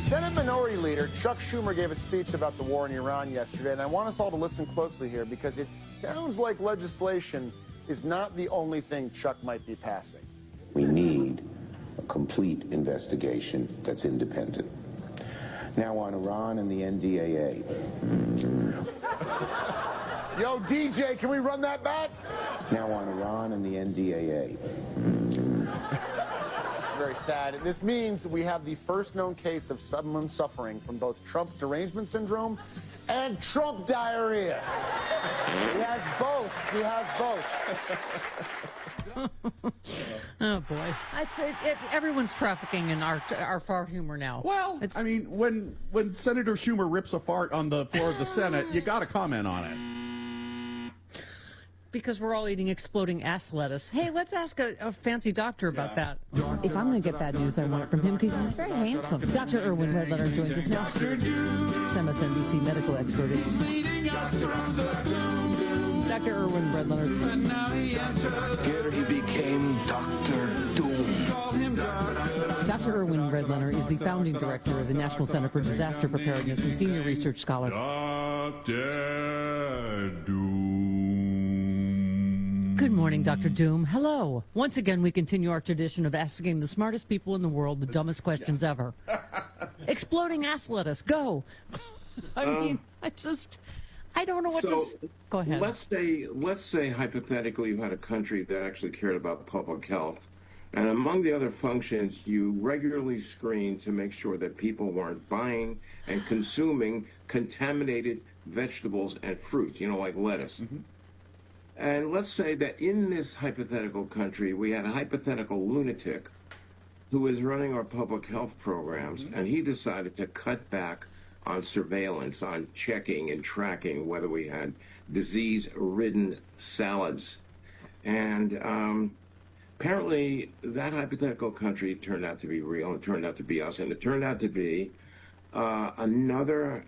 Senate Minority Leader Chuck Schumer gave a speech about the war in Iran yesterday, and I want us all to listen closely here because it sounds like legislation is not the only thing Chuck might be passing. We need a complete investigation that's independent. Now on Iran and the NDAA. Yo, DJ, can we run that back? Now on Iran and the NDAA. It's very sad. This means we have the first known case of someone suffering from both Trump derangement syndrome and Trump diarrhea. He has both. He has both. Oh, boy. I'd say everyone's trafficking in our fart humor now. Well, I mean, when Senator Schumer rips a fart on the floor of the Senate, you got to comment on it. Because we're all eating exploding ass lettuce. Hey, let's ask a fancy doctor about that. If I'm going to get bad news, I want it from him because he's very handsome. Dr. Irwin Redletter joins us now. MSNBC medical expert. Dr. Irwin Redletter. Here he became Dr. Doom. Dr. Irwin Redletter is the founding director of the National Center for Disaster Preparedness and senior research scholar. Dr. Doom. Good morning, Dr. Doom. Hello. Once again, we continue our tradition of asking the smartest people in the world the dumbest questions ever. Exploding ass lettuce, go. I mean, I don't know what to... Go ahead. Let's say hypothetically you had a country that actually cared about public health. And among the other functions, you regularly screen to make sure that people weren't buying and consuming contaminated vegetables and fruit, like lettuce. Mm-hmm. And let's say that in this hypothetical country, we had a hypothetical lunatic who was running our public health programs, and he decided to cut back on surveillance, on checking and tracking whether we had disease-ridden salads. And apparently that hypothetical country turned out to be real, and it turned out to be us, and it turned out to be another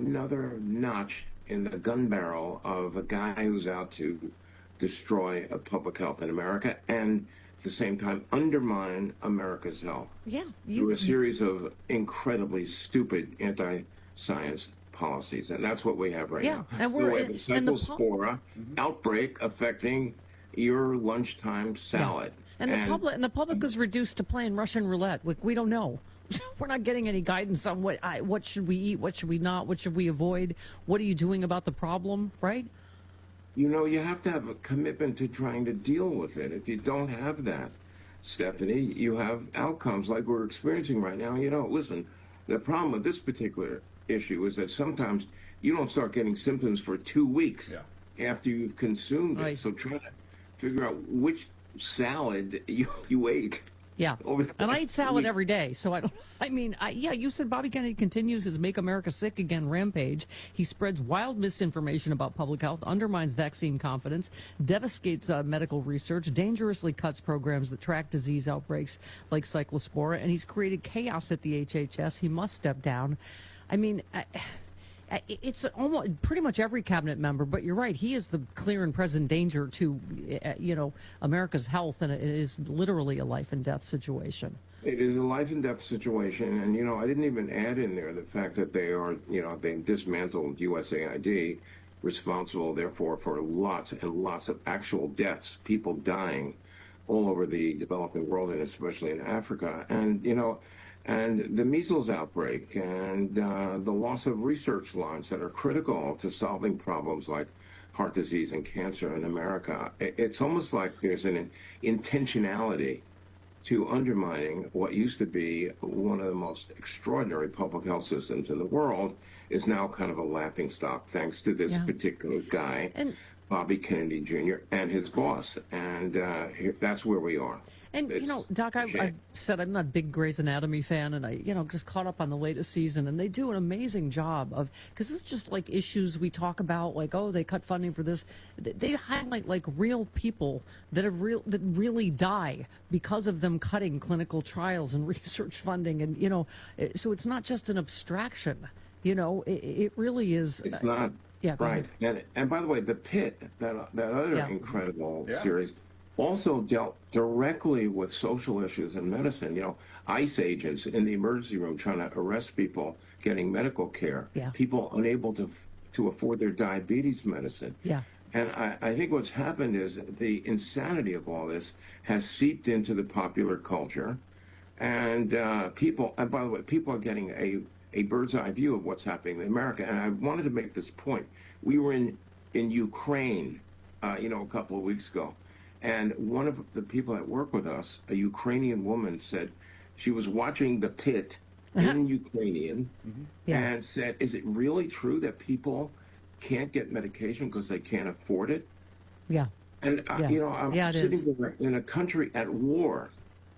notch in the gun barrel of a guy who's out to destroy public health in America and at the same time undermine America's health. Yeah. Through a series of incredibly stupid anti-science policies. And that's what we have right now. And we're in the Cyclospora outbreak affecting your lunchtime salad. Yeah. And the public is reduced to playing Russian roulette. We don't know. We're not getting any guidance on what should we eat, what should we not, what should we avoid, what are you doing about the problem, right? You have to have a commitment to trying to deal with it. If you don't have that, Stephanie, you have outcomes like we're experiencing right now. Listen, the problem with this particular issue is that sometimes you don't start getting symptoms for 2 weeks after you've consumed it. Right. So try to figure out which salad you ate. Yeah, and I eat salad every day, so you said Bobby Kennedy continues his Make America Sick Again rampage. He spreads wild misinformation about public health, undermines vaccine confidence, devastates medical research, dangerously cuts programs that track disease outbreaks like Cyclospora, and he's created chaos at the HHS. He must step down. I mean... it's almost pretty much every cabinet member, but you're right. He is the clear and present danger to, America's health, and it is literally a life and death situation. It is a life and death situation, and I didn't even add in there the fact that they are, they dismantled USAID, responsible therefore for lots and lots of actual deaths, people dying all over the developing world and especially in Africa, and and the measles outbreak and the loss of research lines that are critical to solving problems like heart disease and cancer in America. It's almost like there's an intentionality to undermining what used to be one of the most extraordinary public health systems in the world is now kind of a laughingstock thanks to this particular guy. Bobby Kennedy Jr. and his boss, and that's where we are. And, Doc, I said I'm not a big Grey's Anatomy fan, and I, just caught up on the latest season, and they do an amazing job of, because it's just like issues we talk about, like, oh, they cut funding for this. They highlight, like, real people that really die because of them cutting clinical trials and research funding, and, so it's not just an abstraction, it really is. It's not. Yeah, right. And by the way, The Pit, that other incredible series, also dealt directly with social issues in medicine. You know, ICE agents in the emergency room trying to arrest people getting medical care, Yeah. people unable to afford their diabetes medicine. Yeah. And I think what's happened is the insanity of all this has seeped into the popular culture. And people, and by the way, people are getting a bird's eye view of what's happening in America. And I wanted to make this point. We were in Ukraine, a couple of weeks ago. And one of the people that work with us, a Ukrainian woman, said she was watching The Pit in Ukrainian and said, is it really true that people can't get medication because they can't afford it? Yeah. And, I'm Yeah, it sitting there in a country at war,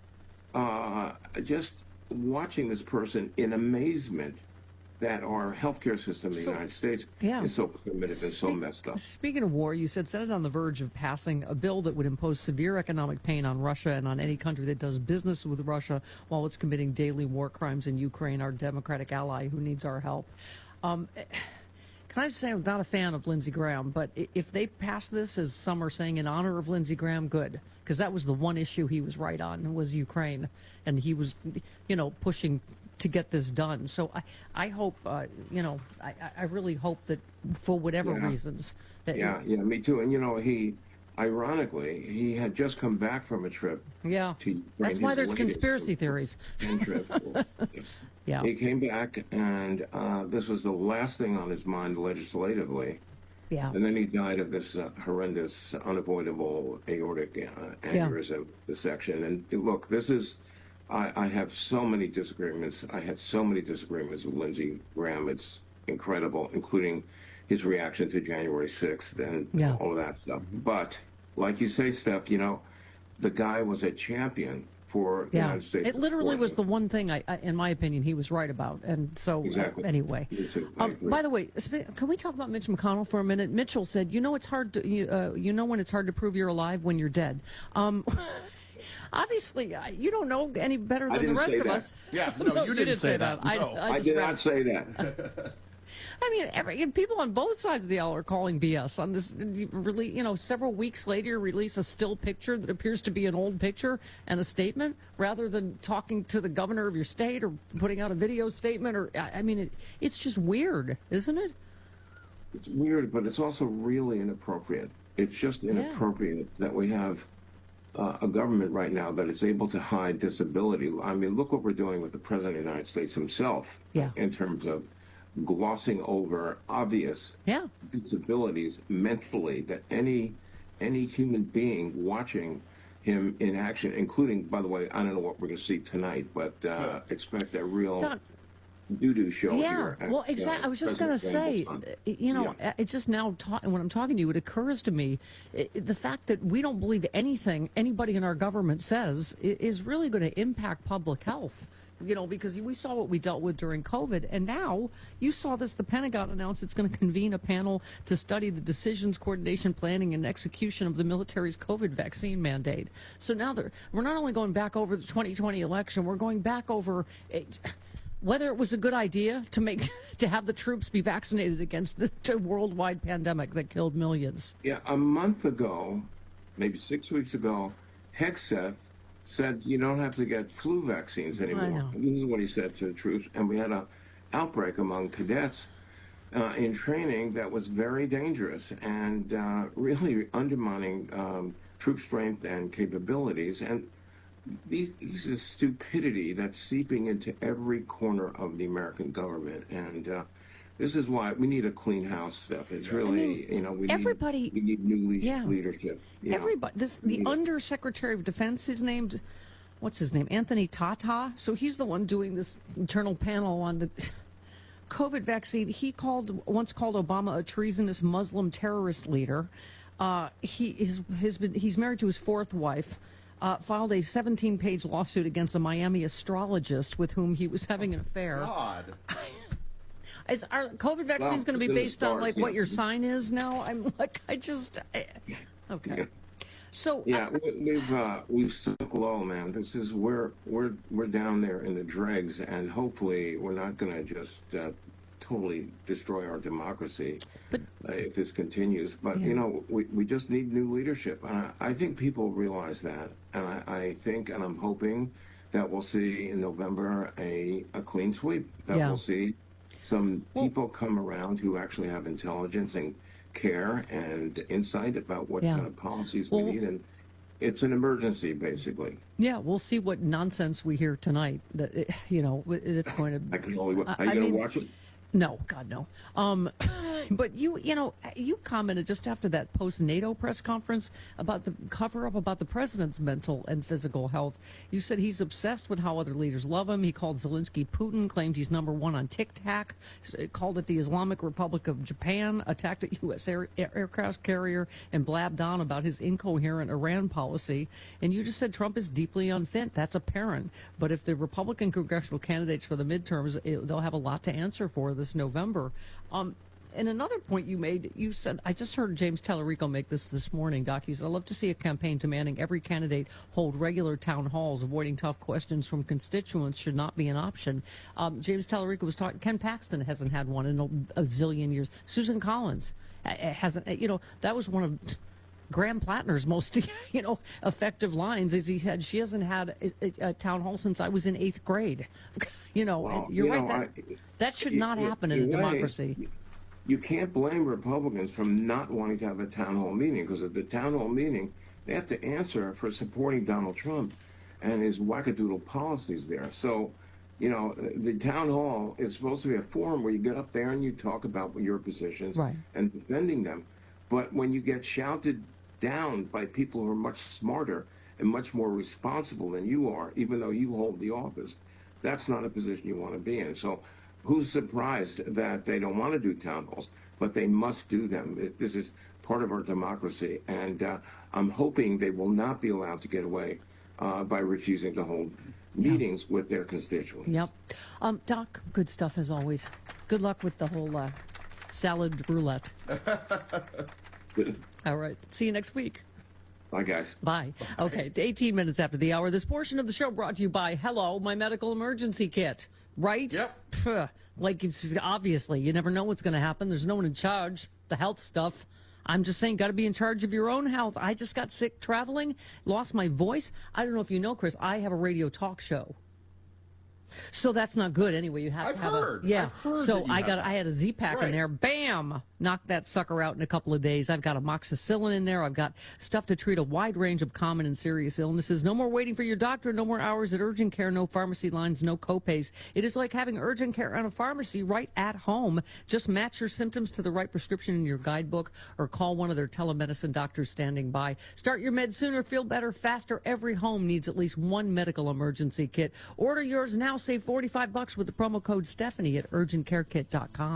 just watching this person in amazement that our healthcare system in the United States is so primitive and so messed up. Speaking of war, you said Senate on the verge of passing a bill that would impose severe economic pain on Russia and on any country that does business with Russia while it's committing daily war crimes in Ukraine, our democratic ally who needs our help. Can I just say I'm not a fan of Lindsey Graham, but if they pass this, as some are saying, in honor of Lindsey Graham, good. Because that was the one issue he was right on, was Ukraine. And he was, pushing to get this done. So I hope, I really hope that for whatever reasons. That me too. And, he had just come back from a trip. Yeah. To Ukraine. That's why there's conspiracy theories. Yeah. He came back, and this was the last thing on his mind legislatively. Yeah. And then he died of this horrendous, unavoidable aortic aneurysm dissection. And look, I have so many disagreements. I had so many disagreements with Lindsey Graham. It's incredible, including his reaction to January 6th and all of that stuff. But like you say, Steph, the guy was a champion for the United States. It literally was the one thing, in my opinion, he was right about. And so, anyway. By the way, can we talk about Mitch McConnell for a minute? Mitchell said, it's hard to, when it's hard to prove you're alive when you're dead. Obviously, you don't know any better than the rest of us. Yeah, no, you didn't say that. No. I did not say that. I mean, people on both sides of the aisle are calling BS on this. Really, several weeks later, release a still picture that appears to be an old picture and a statement, rather than talking to the governor of your state or putting out a video statement. Or, it's just weird, isn't it? It's weird, but it's also really inappropriate. It's just inappropriate that we have a government right now that is able to hide disability. I mean, look what we're doing with the President of the United States himself in terms of glossing over obvious disabilities mentally that any human being watching him in action, including, by the way, I don't know what we're going to see tonight, but expect a real doo-doo show here. Well, exactly. I was just going to say, it's just now, when I'm talking to you, it occurs to me, the fact that we don't believe anything anybody in our government says is really going to impact public health. Because we saw what we dealt with during COVID, and now you saw this, the Pentagon announced it's going to convene a panel to study the decisions, coordination, planning, and execution of the military's COVID vaccine mandate. So now we're not only going back over the 2020 election, we're going back over whether it was a good idea to have the troops be vaccinated against the worldwide pandemic that killed millions. Yeah, a month ago, maybe 6 weeks ago, Hegseth said you don't have to get flu vaccines anymore. This is what he said to the troops. And we had an outbreak among cadets in training that was very dangerous and really undermining troop strength and capabilities. And this is stupidity that's seeping into every corner of the American government. And this is why we need a clean house, Steph. It's really, we need new leadership. Everybody, the Undersecretary of Defense is named, what's his name? Anthony Tata. So he's the one doing this internal panel on the COVID vaccine. He once called Obama a treasonous Muslim terrorist leader. He's married to his fourth wife. Filed a 17-page lawsuit against a Miami astrologist with whom he was having an affair. God. Is our COVID vaccine going to be based on what your sign is now? I'm like, okay. So we've sunk low, man. This is we're down there in the dregs, and hopefully we're not going to just totally destroy our democracy. But if this continues. But, you know, we just need new leadership. And I think people realize that. And I think, and I'm hoping that we'll see in November a clean sweep, that we'll see some people come around who actually have intelligence and care and insight about what kind of policies we need. And it's an emergency, basically. Yeah, we'll see what nonsense we hear tonight. That you know, it's going to. I can only. Are you going to watch it? No, God, no. But you know, you commented just after that post-NATO press conference about the cover-up about the president's mental and physical health. You said he's obsessed with how other leaders love him. He called Zelensky Putin, claimed he's #1 on TikTok, called it the Islamic Republic of Japan, attacked a U.S. aircraft carrier, and blabbed on about his incoherent Iran policy. And you just said Trump is deeply unfit. That's apparent. But if the Republican congressional candidates for the midterms, they'll have a lot to answer for this November. And another point you made, you said, I just heard James Tallarico make this morning, Doc. He said, I'd love to see a campaign demanding every candidate hold regular town halls. Avoiding tough questions from constituents should not be an option. James Tallarico was talking, Ken Paxton hasn't had one in a zillion years. Susan Collins hasn't, you know, that was one of Graham Plattner's most, you know, effective lines, as he said, she hasn't had a town hall since I was in 8th grade. You know, well, you're right. That should not happen in a democracy. You can't blame Republicans from not wanting to have a town hall meeting, because at the town hall meeting, they have to answer for supporting Donald Trump and his wackadoodle policies there. So, you know, the town hall is supposed to be a forum where you get up there and you talk about your positions and defending them. But when you get shouted down by people who are much smarter and much more responsible than you are, even though you hold the office, that's not a position you want to be in. So who's surprised that they don't want to do town halls, but they must do them? This is part of our democracy, and I'm hoping they will not be allowed to get away by refusing to hold meetings with their constituents. Yep. Doc, good stuff as always. Good luck with the whole salad roulette. All right. See you next week. Bye, guys. Bye. Okay, 18 minutes after the hour. This portion of the show brought to you by Hello, my medical emergency kit. Right? Yep. Like, it's obviously, you never know what's going to happen. There's no one in charge. The health stuff. I'm just saying, got to be in charge of your own health. I just got sick traveling, lost my voice. I don't know if you know, Chris, I have a radio talk show. So that's not good anyway. You have to have I've heard so I had a Z-Pack in there. Bam! Knocked that sucker out in a couple of days. I've got amoxicillin in there. I've got stuff to treat a wide range of common and serious illnesses. No more waiting for your doctor. No more hours at urgent care. No pharmacy lines. No copays. It is like having urgent care at a pharmacy right at home. Just match your symptoms to the right prescription in your guidebook or call one of their telemedicine doctors standing by. Start your meds sooner. Feel better faster. Every home needs at least one medical emergency kit. Order yours now. Save $45 with the promo code Stephanie at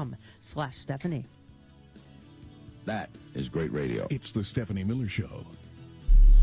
urgentcarekit.com/Stephanie. That is great radio. It's the Stephanie Miller Show.